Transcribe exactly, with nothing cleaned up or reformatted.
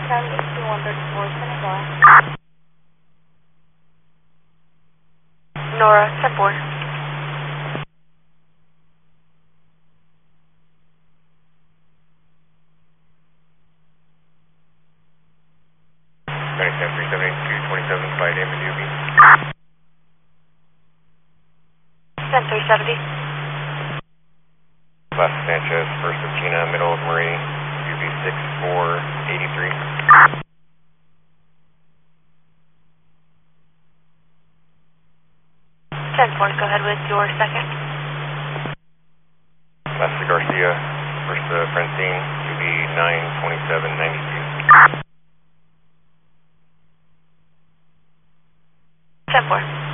seventy-two, one thirty-four, Senegal. Nora, ten four. ninety-seven, three seventy-two, twenty-seven, flight aim and U V. ten three seventy. Last Sanchez, first of Gina, middle of Marie, U V six four eighty-three. ten four, go ahead with your second. Last Garcia, first of Francine, U V nine twenty-seven ninety-two. ten four.